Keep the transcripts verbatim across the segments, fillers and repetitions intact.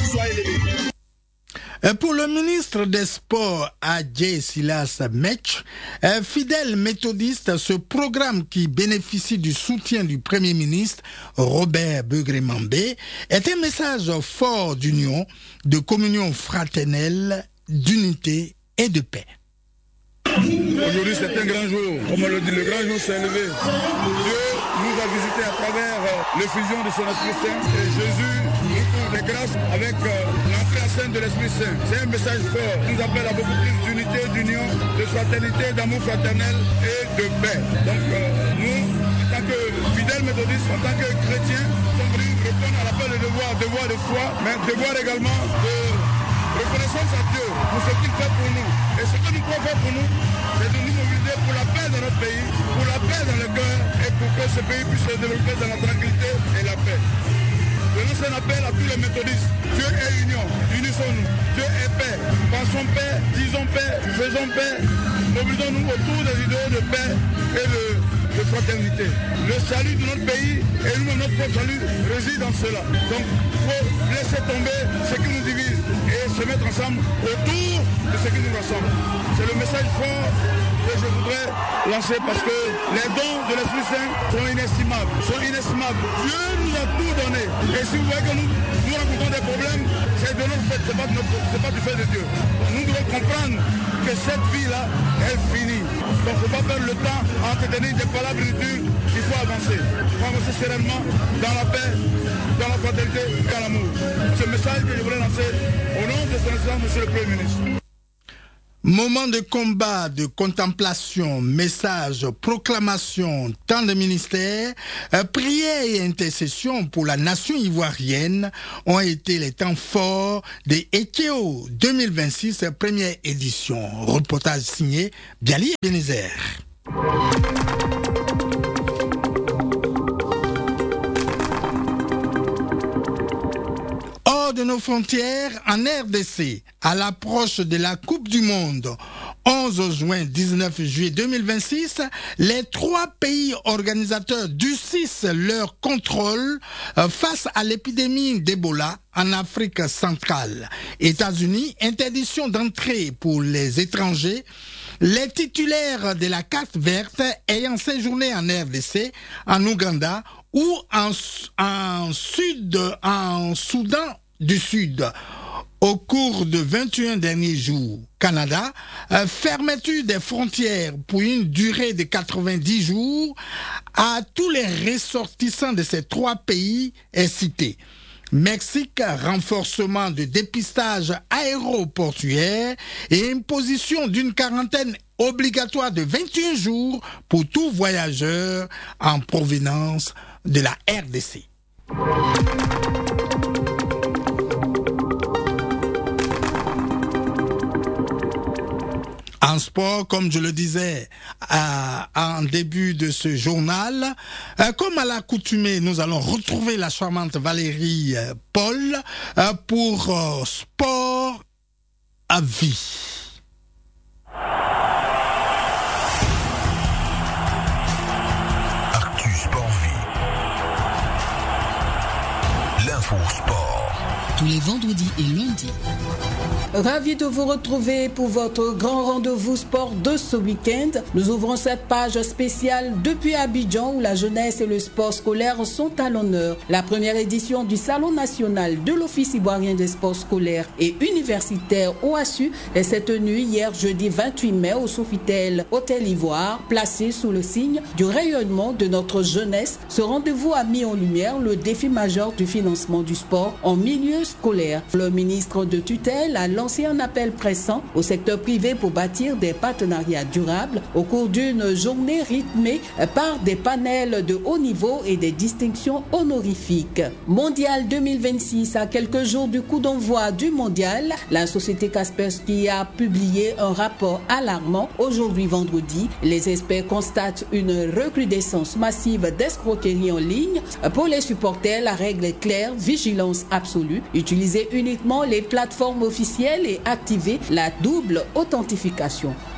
soit élevé. Pour le ministre des Sports, Adjé Silas Metch, fidèle méthodiste, ce programme qui bénéficie du soutien du Premier ministre Robert Begré-Mambé est un message fort d'union, de communion fraternelle, d'unité et de paix. Aujourd'hui, c'est un grand jour. Comme on le dit, le grand jour s'est levé. Dieu nous a visités à travers euh, l'effusion de son Esprit Saint. Et Jésus nous trouve des grâces avec euh, l'entrée en scène de l'Esprit Saint. C'est un message fort. Il nous appelle à beaucoup plus d'unité, d'union, de fraternité, d'amour fraternel et de paix. Donc euh, nous, en tant que fidèles méthodistes, en tant que chrétiens, sommes venus répondre à l'appel de devoir, devoir de foi, mais devoir également de reconnaissance à Dieu pour ce qu'il fait pour nous. Et ce que nous pouvons faire pour nous, c'est de nous mobiliser pour la paix dans notre pays, pour la paix dans le cœur et pour que ce pays puisse se développer dans la tranquillité et la paix. Je lance un appel à tous les méthodistes. Dieu est union, unissons-nous. Dieu est paix. Pensons paix, disons paix, faisons paix. Mobilisons-nous autour des idées de paix et de, de fraternité. Le salut de notre pays et nous, notre propre salut réside dans cela. Donc, il faut laisser tomber ce qui nous divise et se mettre ensemble autour de ce qui nous rassemble. C'est le message fort que je voudrais lancer parce que les dons de l'Esprit Saint sont inestimables, sont inestimables. Dieu nous a tout donné. Et si vous voyez que nous, nous rencontrons des problèmes, c'est de notre fait, ce n'est pas, pas du fait de Dieu. Nous devons comprendre que cette vie-là, elle finit. Donc il ne faut pas perdre le temps à entretenir des palabres inutiles. Il faut avancer. Il faut avancer sereinement dans la paix, dans la fraternité et dans l'amour. Ce message que je voulais lancer au nom de son Excellence, Monsieur le Premier ministre. Moment de combat, de contemplation, message, proclamation, temps de ministère, euh, prière et intercession pour la nation ivoirienne ont été les temps forts des Ekeo deux mille vingt-six, première édition. Reportage signé Biali Ebenezer. De nos frontières en R D C, à l'approche de la Coupe du Monde, onze juin dix-neuf juillet deux mille vingt-six, les trois pays organisateurs durcissent leur contrôle face à l'épidémie d'Ebola en Afrique centrale. États-Unis, interdiction d'entrée pour les étrangers. Les titulaires de la carte verte ayant séjourné en R D C, en Ouganda ou en, en Sud, en Soudan du Sud. Au cours de vingt et un derniers jours, Canada, euh, fermeture des frontières pour une durée de quatre-vingt-dix jours à tous les ressortissants de ces trois pays est cité. Mexique, renforcement de dépistage aéroportuaire et imposition d'une quarantaine obligatoire de vingt et un jours pour tout voyageur en provenance de la R D C. En sport, comme je le disais à, en début de ce journal, euh, comme à l'accoutumée, nous allons retrouver la charmante Valérie euh, Paul euh, pour euh, Sport à vie. Actu Sport Vie. L'info sport. Tous les vendredis et lundis. Ravi de vous retrouver pour votre grand rendez-vous sport de ce week-end. Nous ouvrons cette page spéciale depuis Abidjan où la jeunesse et le sport scolaire sont à l'honneur. La première édition du Salon national de l'Office ivoirien des sports scolaires et universitaires O A S U s'est tenue hier jeudi vingt-huit mai au Sofitel Hôtel Ivoire, placé sous le signe du rayonnement de notre jeunesse. Ce rendez-vous a mis en lumière le défi majeur du financement du sport en milieu scolaire. Le ministre de tutelle a lancé un appel pressant au secteur privé pour bâtir des partenariats durables au cours d'une journée rythmée par des panels de haut niveau et des distinctions honorifiques. Mondial deux mille vingt-six, à quelques jours du coup d'envoi du mondial, la société Kaspersky a publié un rapport alarmant. Aujourd'hui vendredi, les experts constatent une recrudescence massive d'escroqueries en ligne. Pour les supporters, la règle est claire, vigilance absolue, utiliser uniquement les plateformes officielles et activer la double authentification.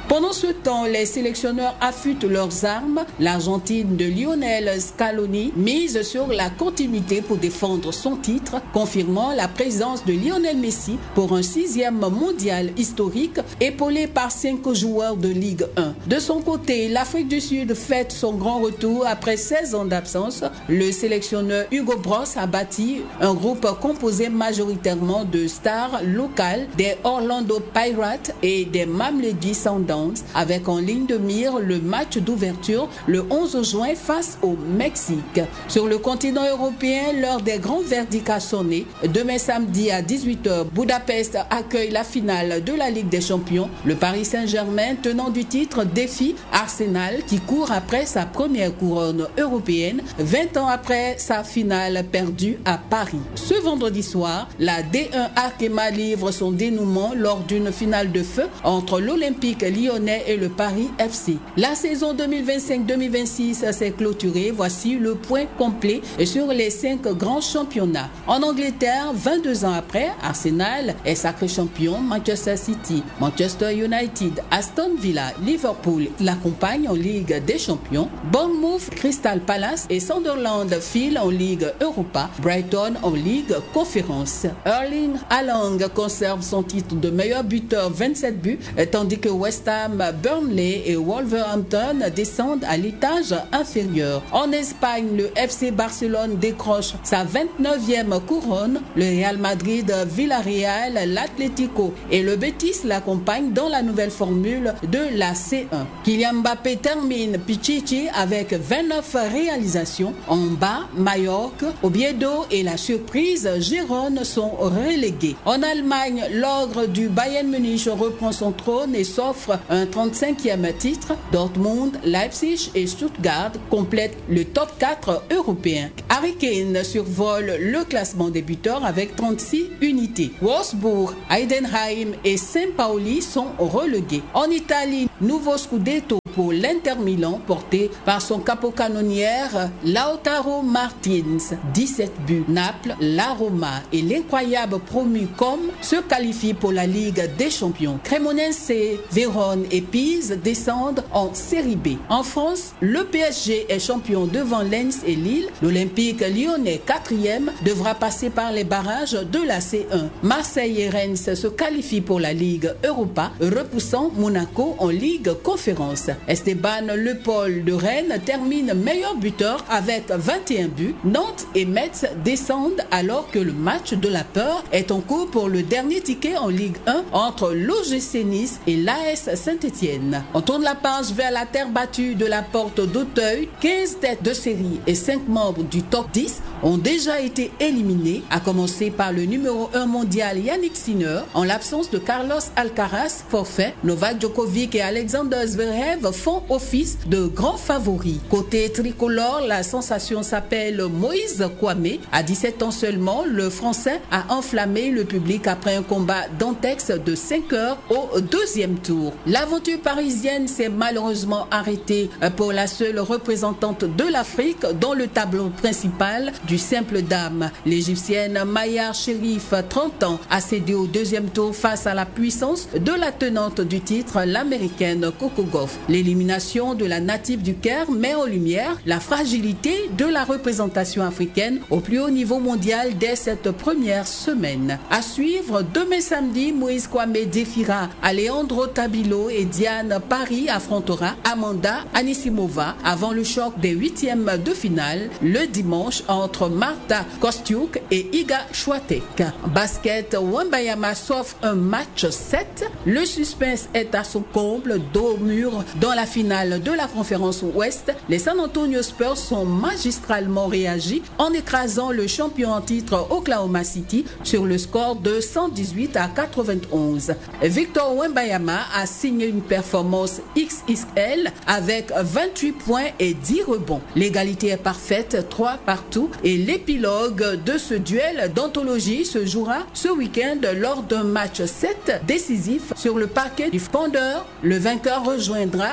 Pendant ce temps, les sélectionneurs affûtent leurs armes. L'Argentine de Lionel Scaloni mise sur la continuité pour défendre son titre, confirmant la présence de Lionel Messi pour un sixième mondial historique, épaulé par cinq joueurs de Ligue un. De son côté, l'Afrique du Sud fête son grand retour après seize ans d'absence. Le sélectionneur Hugo Bross a bâti un groupe composé majoritairement de stars locales des Orlando Pirates et des Mamelodi Sundowns, avec en ligne de mire le match d'ouverture le onze juin face au Mexique. Sur le continent européen, l'heure des grands verdicts a sonné. Demain samedi à dix-huit heures, Budapest accueille la finale de la Ligue des Champions. Le Paris Saint-Germain, tenant du titre, défie Arsenal qui court après sa première couronne européenne, vingt ans après sa finale perdue à Paris. Ce vendredi soir, la D un Arkema livre son dénouement lors d'une finale de feu entre l'Olympique lyonnais et le Paris F C. La saison deux mille vingt-cinq deux mille vingt-six s'est clôturée. Voici le point complet sur les cinq grands championnats. En Angleterre, vingt-deux ans après, Arsenal est sacré champion. Manchester City, Manchester United, Aston Villa, Liverpool l'accompagnent en Ligue des Champions. Bournemouth, Crystal Palace et Sunderland filent en Ligue Europa. Brighton en Ligue Conférence. Erling Haaland conserve son titre de meilleur buteur, vingt-sept buts, tandis que West Ham, Burnley et Wolverhampton descendent à l'étage inférieur. En Espagne, le F C Barcelone décroche sa vingt-neuvième couronne. Le Real Madrid, Villarreal, l'Atlético et le Betis l'accompagnent dans la nouvelle formule de la C un. Kylian Mbappé termine Pichichi avec vingt-neuf réalisations. En bas, Mallorca, Oviedo et la surprise Gérone sont relégués. En Allemagne, l'ogre du Bayern Munich reprend son trône et s'offre un trente-cinquième titre. Dortmund, Leipzig et Stuttgart complètent le top quatre européen. Harry Kane survole le classement des buteurs avec trente-six unités. Wolfsburg, Heidenheim et Saint-Pauli sont relégués. En Italie, nouveau scudetto pour l'Inter Milan porté par son capocannonière Lautaro Martins, dix-sept buts. Naples, la Roma et l'incroyable promu Comme se qualifient pour la Ligue des Champions. Cremonense, Vérone et Pise descendent en Série B. En France, le P S G est champion devant Lens et Lille. L'Olympique lyonnais, quatrième, devra passer par les barrages de la C un. Marseille et Rennes se qualifient pour la Ligue Europa, repoussant Monaco en Ligue Conférence. Esteban Le Paul de Rennes termine meilleur buteur avec vingt et un buts. Nantes et Metz descendent alors que le match de la peur est en cours pour le dernier ticket en Ligue un entre l'O G C Nice et l'A S Saint-Étienne. On tourne la page vers la terre battue de la Porte d'Auteuil. quinze têtes de série et cinq membres du top dix ont déjà été éliminés, à commencer par le numéro un mondial Yannick Sinner. En l'absence de Carlos Alcaraz, forfait, Novak Djokovic et Alexander Zverev font office de grands favoris. Côté tricolore, la sensation s'appelle Moïse Kwame. À dix-sept ans seulement, le Français a enflammé le public après un combat d'Antex de cinq heures au deuxième tour. L'aventure parisienne s'est malheureusement arrêtée pour la seule représentante de l'Afrique dans le tableau principal du simple dame. L'Égyptienne Maya Sherif, trente ans, a cédé au deuxième tour face à la puissance de la tenante du titre, l'américaine Coco Gauff. L'élimination de la native du Caire met en lumière la fragilité de la représentation africaine au plus haut niveau mondial dès cette première semaine. À suivre, demain samedi, Moïse Kwame défiera Alejandro Tabilo et Diane Paris affrontera Amanda Anisimova avant le choc des huitièmes de finale le dimanche entre Marta Kostyuk et Iga Swiatek. Basket, Wembayama s'offre un match sept. Le suspense est à son comble, dos au mur dans la finale de la conférence Ouest. Les San Antonio Spurs sont magistralement réagis en écrasant le champion en titre Oklahoma City sur le score de cent dix-huit à quatre-vingt-onze. Victor Wembayama a signé une performance X X L avec vingt-huit points et dix rebonds. L'égalité est parfaite, trois partout, et l'épilogue de ce duel d'anthologie se jouera ce week-end lors d'un match sept décisif sur le parquet du Fondeur. Le vainqueur rejoindra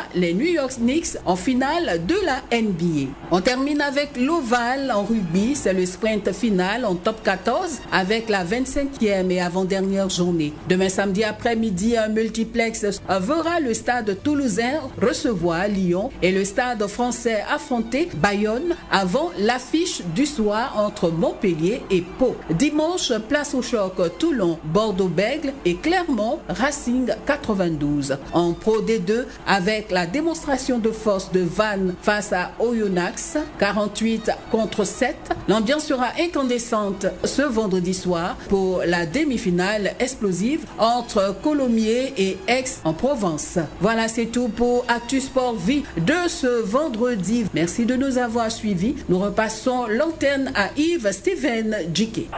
les New York Knicks en finale de la N B A. On termine avec l'Oval en rugby, c'est le sprint final en top quatorze avec la vingt-cinquième et avant-dernière journée. Demain samedi après-midi, un multiplex verra le stade toulousain recevoir Lyon et le stade français affronter Bayonne avant l'affiche du soir entre Montpellier et Pau. Dimanche, place au choc Toulon, Bordeaux-Bègles et Clermont, Racing quatre-vingt-douze. En Pro D deux, avec la démonstration de force de Vannes face à Oyonnax, quarante-huit contre sept, l'ambiance sera incandescente ce vendredi soir pour la demi-finale explosive entre Colomiers et Aix en Provence. Voilà, c'est tout pour Actu Sport Vie de ce vendredi. Merci de nous avoir suivis. Nous repassons l'antenne à Yves Steven Djiké.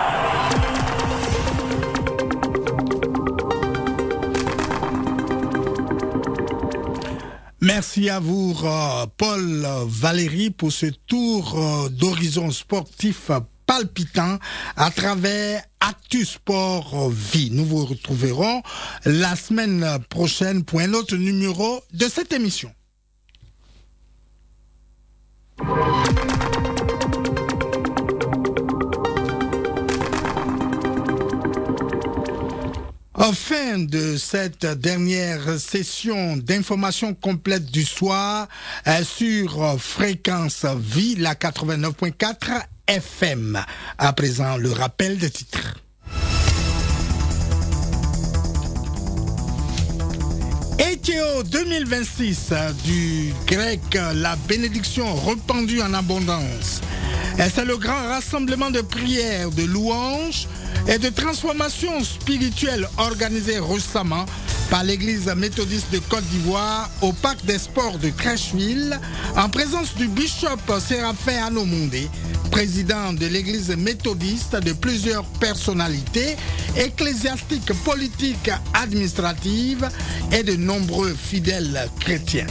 Merci à vous, Paul Valéry, pour ce tour d'horizon sportif palpitant à travers Actu Sport Vie. Nous vous retrouverons la semaine prochaine pour un autre numéro de cette émission. En fin de cette dernière session d'information complète du soir euh, sur Fréquence Vie, la quatre-vingt-neuf point quatre F M. À présent, le rappel des titres. Éthéo deux mille vingt-six, du grec la bénédiction répandue en abondance. C'est le grand rassemblement de prières, de louanges et de transformation spirituelle organisé récemment par l'église méthodiste de Côte d'Ivoire au parc des sports de Crècheville en présence du bishop Séraphin Anomondé, président de l'église méthodiste, de plusieurs personnalités ecclésiastiques, politiques, administratives et de nombreux fidèles chrétiens.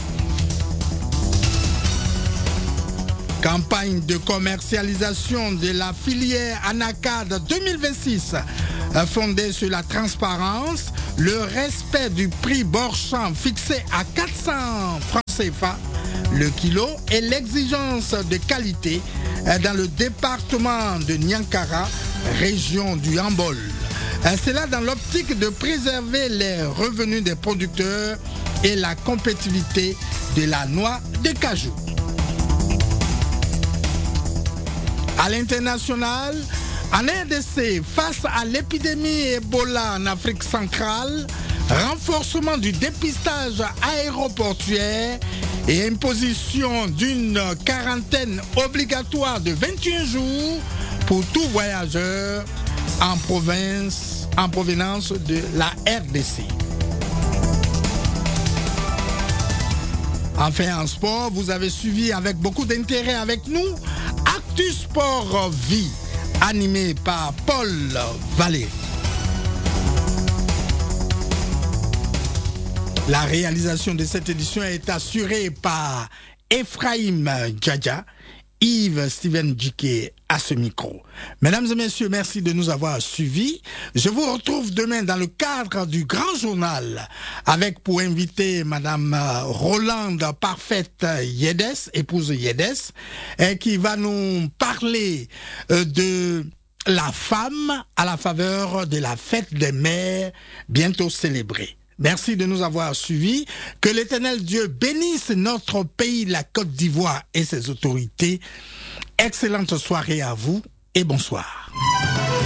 Campagne de commercialisation de la filière Anacad deux mille vingt-six, fondée sur la transparence, le respect du prix Borchamp fixé à quatre cents francs C F A le kilo et l'exigence de qualité dans le département de Niankara, région du Hambol. C'est là dans l'optique de préserver les revenus des producteurs et la compétitivité de la noix de cajou. À l'international, en R D C, face à l'épidémie Ebola en Afrique centrale, renforcement du dépistage aéroportuaire et imposition d'une quarantaine obligatoire de vingt et un jours pour tout voyageur en province, en provenance de la R D C. Enfin, en sport, vous avez suivi avec beaucoup d'intérêt avec nous Actu Sport Vie, animé par Paul Valéry. La réalisation de cette édition est assurée par Ephraim Djadja, Yves Steven Djiké à ce micro. Mesdames et messieurs, merci de nous avoir suivis. Je vous retrouve demain dans le cadre du Grand Journal avec pour invité Madame Rolande Parfaite Yedes, épouse Yedes, et qui va nous parler de la femme à la faveur de la fête des mères bientôt célébrée. Merci de nous avoir suivis. Que l'Éternel Dieu bénisse notre pays, la Côte d'Ivoire et ses autorités. Excellente soirée à vous et bonsoir.